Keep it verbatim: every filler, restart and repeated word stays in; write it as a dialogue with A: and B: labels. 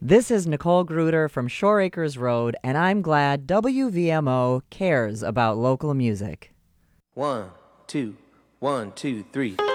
A: This is Nicole Gruder from Shore Acres Road, and I'm glad W V M O cares about local music.
B: One, two, one, two, three.